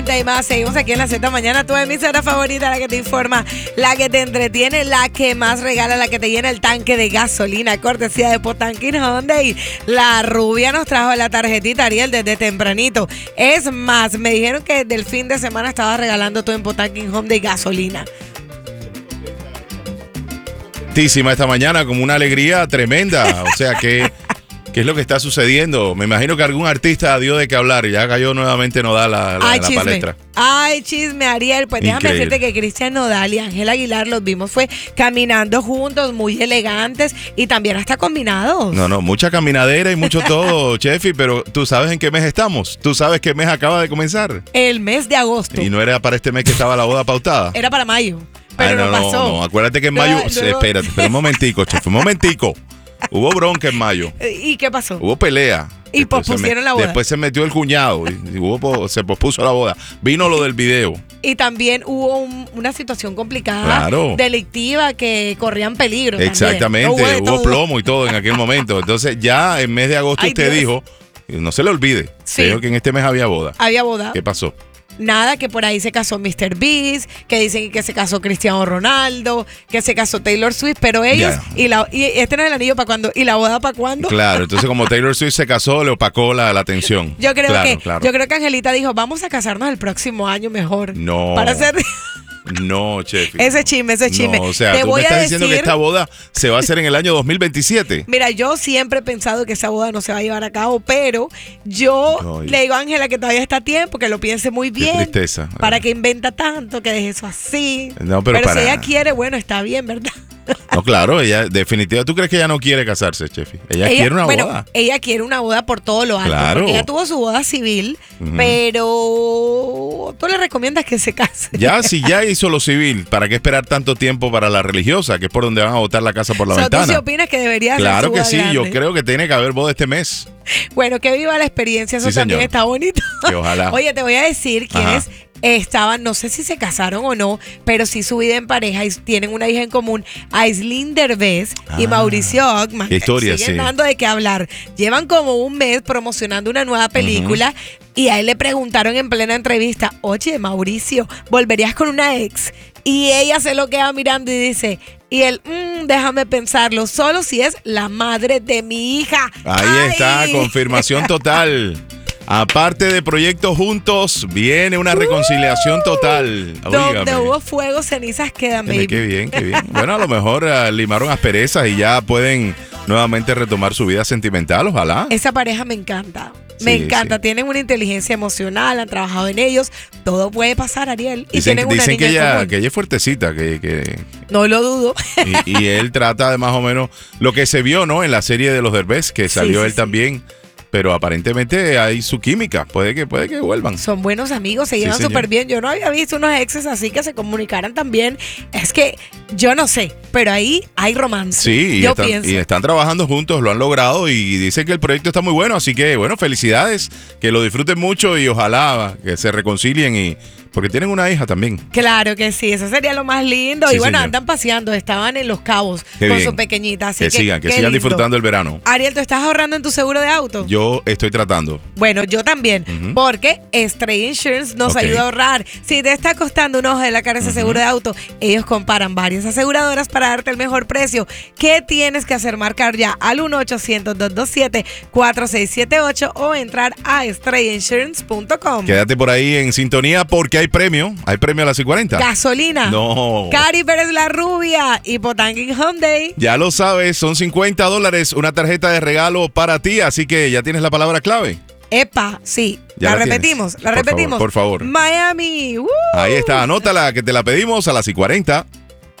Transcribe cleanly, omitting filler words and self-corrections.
Y más, seguimos aquí en la Z Mañana, tu emisora favorita, la que te informa, la que te entretiene, la que más regala, la que te llena el tanque de gasolina, cortesía de Potanquín Hyundai. La rubia nos trajo la tarjetita, Ariel, desde tempranito. Es más, me dijeron que desde el fin de semana estaba regalando tú en Potanquín Hyundai gasolina. Esta mañana, como una alegría tremenda. O sea, ¿qué es lo que está sucediendo? Me imagino que algún artista dio de qué hablar y ya cayó nuevamente Nodal la palestra. Ay, chisme, Ariel. Pues déjame decirte que Cristian Nodal y Ángel Aguilar los vimos fue caminando juntos, muy elegantes y también hasta combinados. No, mucha caminadera y mucho todo, Chefi, pero ¿tú sabes en qué mes estamos? ¿Tú sabes qué mes acaba de comenzar? El mes de agosto. Y no era para este mes que estaba la boda pautada. Era para mayo, pero no pasó. No, acuérdate que en mayo... Espérate, un momentico, Chefi, un momentico. Hubo bronca en mayo. ¿Y qué pasó? Hubo pelea. Y pospusieron la boda. Después se metió el cuñado y se pospuso la boda. Vino lo del video. Y también hubo una situación complicada, claro, delictiva, que corrían peligro. Exactamente, hubo plomo y todo en aquel momento. Entonces ya en mes de agosto usted dijo, no se le olvide, dijo que en este mes había boda. Había boda. ¿Qué pasó? Nada, que por ahí se casó Mr. Beast, que dicen que se casó Cristiano Ronaldo, que se casó Taylor Swift, pero ellos, y este no es el anillo para cuándo, y la boda para cuándo. Claro, entonces como Taylor Swift se casó, le opacó la atención. Yo creo que Angelita dijo, vamos a casarnos el próximo año mejor. No. Para hacer... No, Chefi. Ese chisme. No, o sea, tú me estás diciendo que esta boda se va a hacer en el año 2027. Mira, yo siempre he pensado que esa boda no se va a llevar a cabo, pero yo le digo a Ángela que todavía está a tiempo, que lo piense muy bien. Qué tristeza. ¿Para qué inventa tanto? Que deje eso así. No, pero si ella quiere, bueno, está bien, ¿verdad? No, claro, ella definitivamente. ¿Tú crees que ella no quiere casarse, Chefi? Ella quiere una boda. Ella quiere una boda por todo lo alto. Claro. Porque ella tuvo su boda civil, pero tú le recomiendas que se case. Si ya hizo lo civil, ¿para qué esperar tanto tiempo para la religiosa? Que es por donde van a botar la casa por la ventana. ¿Tú sí opinas que debería ser Claro su que boda sí, grande? yo creo que tiene que haber boda este mes. Bueno, que viva la experiencia, eso también señor. está bonito. Que ojalá. Oye, te voy a decir quiénes estaban, no sé si se casaron o no, pero sí su vida en pareja y tienen una hija en común, Aislinn Derbez y Mauricio Ockman. Qué historia, siguen dando de qué hablar. Llevan como un mes promocionando una nueva película y a él le preguntaron en plena entrevista, oye, Mauricio, ¿volverías con una ex? Y ella se lo queda mirando y dice... Y él, déjame pensarlo, solo si es la madre de mi hija. Ahí está, confirmación total. Aparte de proyectos juntos, viene una reconciliación total. Donde hubo fuego, cenizas quedan, baby. Qué bien. Bueno, a lo mejor limaron asperezas y ya pueden nuevamente retomar su vida sentimental, ojalá. Esa pareja me encanta. Me encanta, tienen una inteligencia emocional, han trabajado en ellos, todo puede pasar, Ariel. Y dicen tienen una que niña ella es fuertecita, que no lo dudo. Y él trata de más o menos lo que se vio, ¿no? En la serie de los Derbez, que salió él también. Pero aparentemente hay su química, puede que vuelvan. Son buenos amigos, se llevan súper bien. Yo no había visto unos exes así que se comunicaran tan bien. Es que yo no sé, pero ahí hay romance. Sí, y están trabajando juntos, lo han logrado y dicen que el proyecto está muy bueno. Así que, bueno, felicidades, que lo disfruten mucho y ojalá que se reconcilien porque tienen una hija también. Claro que sí, eso sería lo más lindo. Sí, y bueno, señor. Andan paseando, estaban en Los Cabos con su pequeñita. Así que sigan disfrutando el verano. Ariel, ¿tú estás ahorrando en tu seguro de auto? Yo estoy tratando. Bueno, yo también, porque Stray Insurance nos ayuda a ahorrar. Si te está costando un ojo de la cara ese seguro de auto, ellos comparan varias aseguradoras para darte el mejor precio. ¿Qué tienes que hacer? Marcar ya al 1-800-227-4678 o entrar a strayinsurance.com. Quédate por ahí en sintonía porque hay premio a las 6:40. Gasolina. No. Cari Pérez la rubia y Potanquín Hyundai. Ya lo sabes, son $50, una tarjeta de regalo para ti, así que ya tienes la palabra clave. Epa, sí. Ya la repetimos. Por favor. Miami. Ahí está, anótala que te la pedimos a las 6:40.